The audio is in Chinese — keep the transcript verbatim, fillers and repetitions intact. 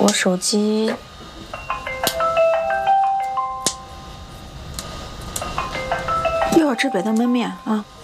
我手机又要吃北大焖面啊！